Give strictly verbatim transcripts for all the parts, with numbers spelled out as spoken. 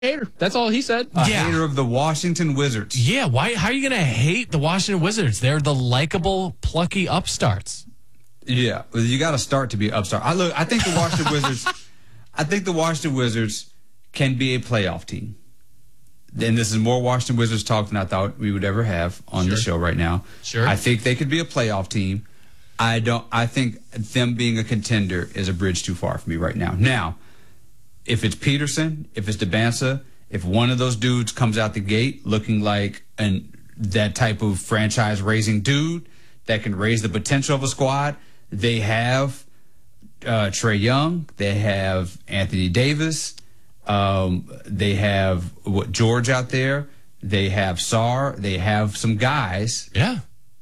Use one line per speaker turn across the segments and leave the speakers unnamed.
hater. That's all he said.
A
Yeah.
hater of the Washington Wizards.
Yeah, why? How are you going to hate the Washington Wizards? They're the likable, plucky upstarts.
Yeah, well, you got to start to be an upstart. I look. I think the Washington Wizards. I think the Washington Wizards can be a playoff team. And this is more Washington Wizards talk than I thought we would ever have on
Sure.
the show right now.
Sure.
I think they could be a playoff team. I don't. I think them being a contender is a bridge too far for me right now. Now, if it's Peterson, if it's Debansa, if one of those dudes comes out the gate looking like an that type of franchise raising dude that can raise the potential of a squad, they have uh, Trae Young, they have Anthony Davis, um, they have what George out there, they have Sarr, they have some guys.
Yeah.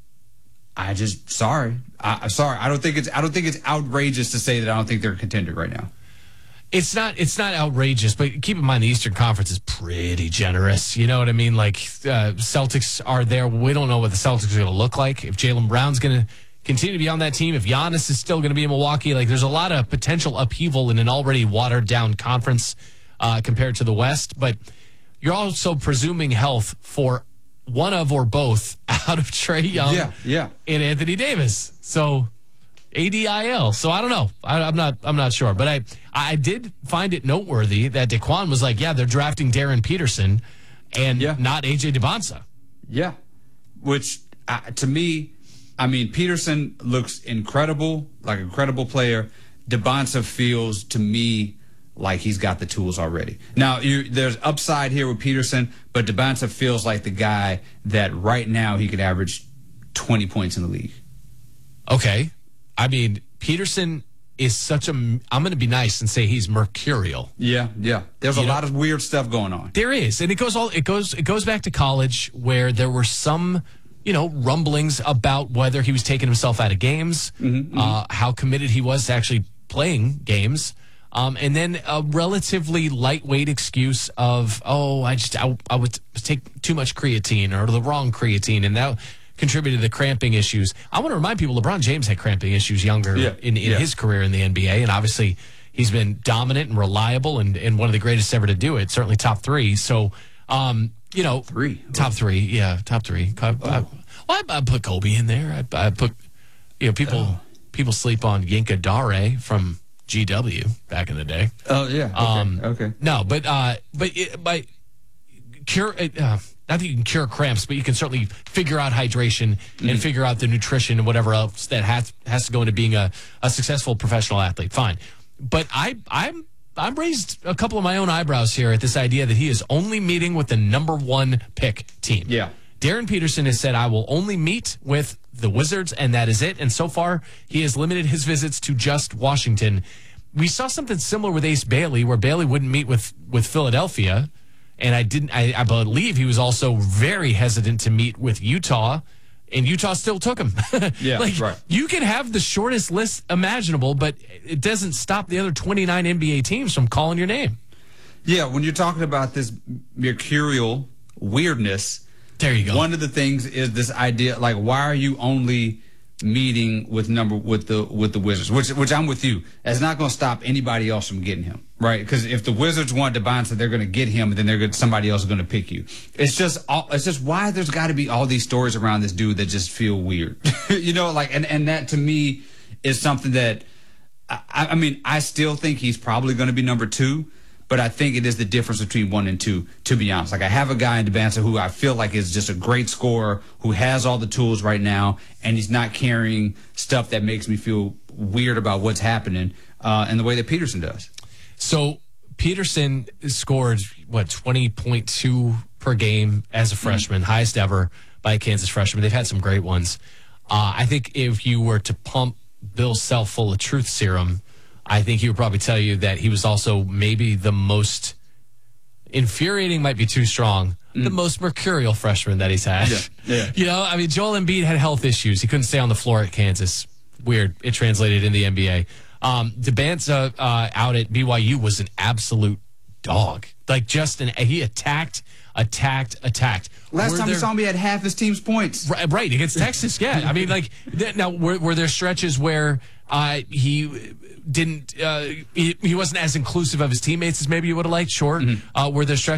I just sorry, I, I'm sorry. I don't think it's I don't think it's outrageous to say that I don't think they're a contender right now.
It's not it's not outrageous, but keep in mind the Eastern Conference is pretty generous. You know what I mean? Like, uh, Celtics are there. We don't know what the Celtics are going to look like. If Jaylen Brown's going to continue to be on that team, if Giannis is still going to be in Milwaukee, like, there's a lot of potential upheaval in an already watered-down conference uh, compared to the West. But you're also presuming health for one of or both out of Trae Young
Yeah, yeah.
and Anthony Davis. So A D I L. So I don't know. I, I'm not. I'm not sure. But I, I did find it noteworthy that Daquan was like, yeah, they're drafting Darren Peterson, and
Yeah.
not A J DeBonsa.
Yeah, which uh, to me, I mean, Peterson looks incredible, like a incredible player. DeBonsa feels to me like he's got the tools already. Now, you, there's upside here with Peterson, but DeBonsa feels like the guy that right now he could average twenty points in the league.
Okay, I mean, Peterson is such a. I'm going to be nice and say he's mercurial.
Yeah, yeah. There's
You
a
know-
lot of weird stuff going on.
There is, and it goes all. It goes. It goes back to college where there were some, you know, rumblings about whether he was taking himself out of games, uh, how committed he was to actually playing games, um, and then a relatively lightweight excuse of, oh, I just I, I would take too much creatine or the wrong creatine, and that contributed to the cramping issues. I want to remind people LeBron James had cramping issues younger
Yeah,
in, in
yeah.
his career in the N B A, and obviously he's been dominant and reliable and, and one of the greatest ever to do it, certainly top three. So, um, you know,
Three.
top three, yeah, top three. I, I, well, I, I put Kobe in there. I, I put, you know, people
Oh.
people sleep on Yinka Dare from G W back in the day.
Oh yeah. Okay.
Um,
okay.
No, but uh, but it, by cure, uh, not that you can cure cramps, but you can certainly figure out hydration
Mm-hmm.
and figure out the nutrition and whatever else that has has to go into being a, a successful professional athlete. Fine, but I I'm I'm raised a couple of my own eyebrows here at this idea that he is only meeting with the number one pick team.
Yeah.
Darren Peterson has said, I will only meet with the Wizards, and that is it. And so far, he has limited his visits to just Washington. We saw something similar with Ace Bailey, where Bailey wouldn't meet with, with Philadelphia. And I didn't. I, I believe he was also very hesitant to meet with Utah, and Utah still took him.
Yeah,
like,
right.
You can have the shortest list imaginable, but it doesn't stop the other twenty-nine N B A teams from calling your name.
Yeah, when you're talking about this mercurial weirdness,
There you go.
one of the things is this idea, like, why are you only meeting with number with the with the Wizards? Which which I'm with you. That's not going to stop anybody else from getting him, right? Because if the Wizards want DeBonsa, they're going to get him, and then they're going somebody else is going to pick you. It's just all, it's just why there's got to be all these stories around this dude that just feel weird, you know? Like, and and that to me is something that I, I mean, I still think he's probably going to be number two. But I think it is the difference between one and two, to be honest. Like, I have a guy in DeBansa who I feel like is just a great scorer, who has all the tools right now, and he's not carrying stuff that makes me feel weird about what's happening uh, in the way that Peterson does.
So Peterson scored, what, twenty point two per game as a freshman, mm-hmm. highest ever by a Kansas freshman. They've had some great ones. Uh, I think if you were to pump Bill Self full of truth serum, I think he would probably tell you that he was also maybe the most infuriating, might be too strong, mm. the most mercurial freshman that he's had.
Yeah, yeah.
You know, I mean, Joel Embiid had health issues. He couldn't stay on the floor at Kansas. Weird. It translated in the N B A. Um, DeBansa uh, out at B Y U was an absolute dog. Like, just an, he attacked, attacked, attacked.
Last
Were
time
there,
we saw him, he had half his team's points.
Right, right against Texas, yeah. I mean, like, th- now, were, were there stretches where Uh, he didn't. Uh, he, he wasn't as inclusive of his teammates as maybe you would have liked. Sure, mm-hmm. uh, were there stretches